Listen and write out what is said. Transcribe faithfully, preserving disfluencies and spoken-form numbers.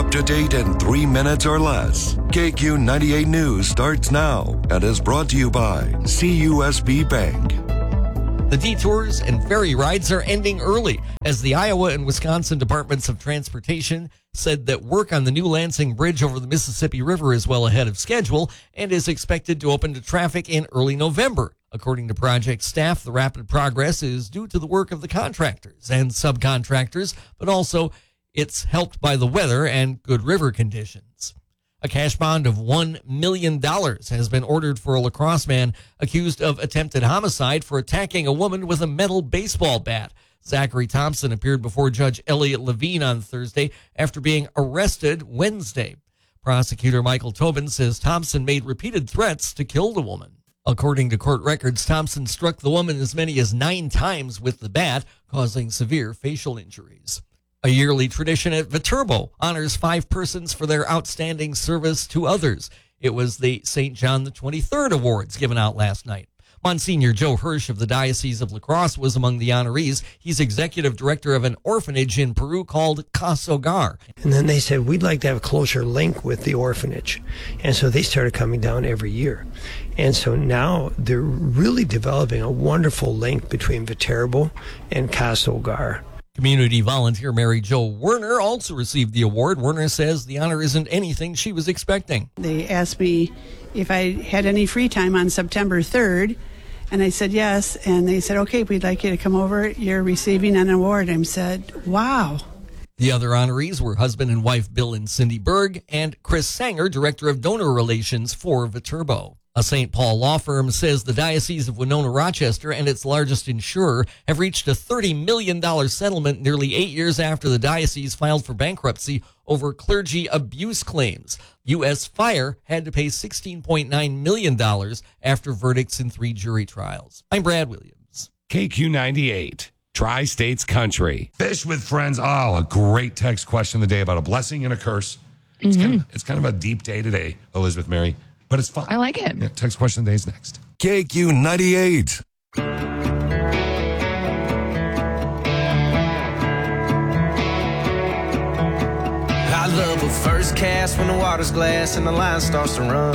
up to date in three minutes or less. K Q ninety-eight News starts now and is brought to you by C U S B Bank. The detours and ferry rides are ending early, as the Iowa and Wisconsin Departments of Transportation said that work on the new Lansing Bridge over the Mississippi River is well ahead of schedule and is expected to open to traffic in early November. According to project staff, the rapid progress is due to the work of the contractors and subcontractors, but also it's helped by the weather and good river conditions. A cash bond of one million dollars has been ordered for a La Crosse man accused of attempted homicide for attacking a woman with a metal baseball bat. Zachary Thompson appeared before Judge Elliot Levine on Thursday after being arrested Wednesday. Prosecutor Michael Tobin says Thompson made repeated threats to kill the woman. According to court records, Thompson struck the woman as many as nine times with the bat, causing severe facial injuries. A yearly tradition at Viterbo honors five persons for their outstanding service to others. It was the Saint John the twenty-third Awards given out last night. Monsignor Joe Hirsch of the Diocese of La Crosse was among the honorees. He's executive director of an orphanage in Peru called Casa Hogar. And then they said, we'd like to have a closer link with the orphanage. And so they started coming down every year. And so now they're really developing a wonderful link between Viterbo and Casa Hogar. Community volunteer Mary Jo Werner also received the award. Werner says the honor isn't anything she was expecting. They asked me if I had any free time on September third, and I said yes, and they said, okay, we'd like you to come over. You're receiving an award. I said, wow. The other honorees were husband and wife Bill and Cindy Berg and Chris Sanger, director of donor relations for Viterbo. A Saint Paul law firm says the Diocese of Winona-Rochester and its largest insurer have reached a thirty million dollars settlement nearly eight years after the diocese filed for bankruptcy over clergy abuse claims. U S Fire had to pay sixteen point nine million dollars after verdicts in three jury trials. I'm Brad Williams. K Q ninety-eight, Tri-States Country. Fish with friends. Oh, a great text question of the day about a blessing and a curse. It's, mm-hmm. kind of, it's kind of a deep day today, Elizabeth Mary. But it's fun. I like it. Yeah, text question of the day is next. K Q ninety-eight. I love a first cast when the water's glass and the line starts to run.